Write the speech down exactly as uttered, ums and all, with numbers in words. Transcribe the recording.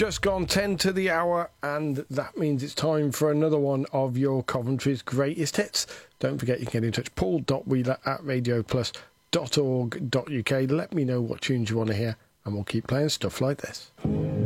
just gone ten to the hour, and that means it's time for another one of your Coventry's greatest hits. Don't forget you can get in touch, paul dot wheeler at radio plus dot org dot uk. Let me know what tunes you want to hear, and we'll keep playing stuff like this.